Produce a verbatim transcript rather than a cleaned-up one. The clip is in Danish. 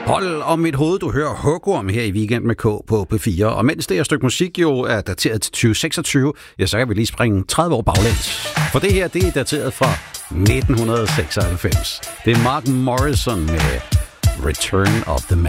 Hold om mit hoved, du hører Hugorm her i Weekend med K på P fire. Og mens det her stykke musik jo er dateret til tyve seksogtyve, ja, så kan vi lige springe tredive år baglæns. For det her, det er dateret fra nitten seksoghalvfems. Det er Mark Morrison med Return of the Man.